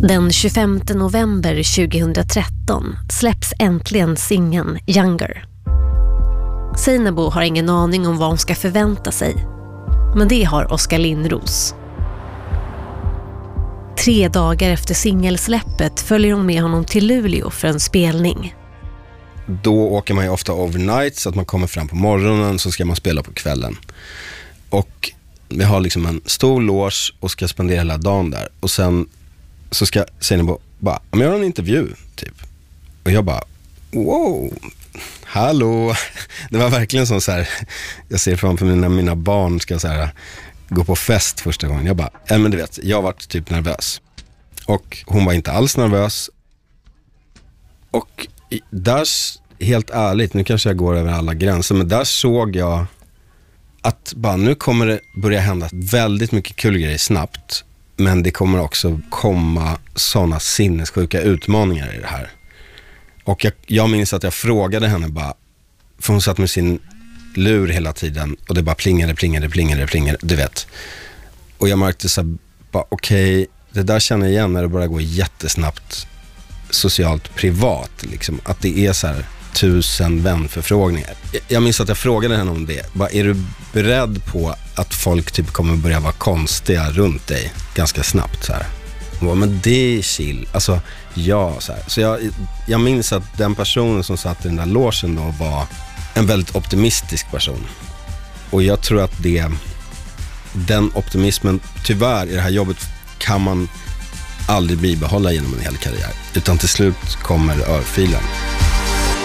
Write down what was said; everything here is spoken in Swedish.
Den 25 november 2013 släpps äntligen singeln Younger. Seinabo har ingen aning om vad hon ska förvänta sig, men det har Oskar Lindros. 3 dagar efter singelsläppet följer hon med honom till Luleå för en spelning. Då åker man ju ofta overnight så att man kommer fram på morgonen, så ska man spela på kvällen. Och vi har liksom en stor loge och ska spendera hela dagen där. Och sen så ska Seinabo bara, men jag har en intervju typ. Och jag bara, wow, hallå. Det var verkligen så här, jag ser framför mig när mina barn ska så här gå på fest första gången. Jag bara, men du vet, jag var typ nervös. Och hon var inte alls nervös. Och där, helt ärligt, nu kanske jag går över alla gränser, men där såg jag att bara nu kommer det börja hända väldigt mycket kul grejer snabbt, men det kommer också komma sådana sinnessjuka utmaningar i det här. Och jag minns att jag frågade henne bara, för hon satt med sin lur hela tiden och det bara plingade, du vet. Och jag märkte så här, bara okej, det där känner jag igen när det bara går jättesnabbt socialt privat, liksom. Att det är så här 1000 vänförfrågningar. Jag minns att jag frågade henne om det. Bara, är du beredd på att folk typ kommer börja vara konstiga runt dig ganska snabbt så här? Hon bara, men det är chill. Alltså, ja, så här. Så jag minns att den personen som satt i den där logen då var en väldigt optimistisk person. Och jag tror att den optimismen, tyvärr i det här jobbet, kan man aldrig bibehålla genom en hel karriär. Utan till slut kommer örfilen.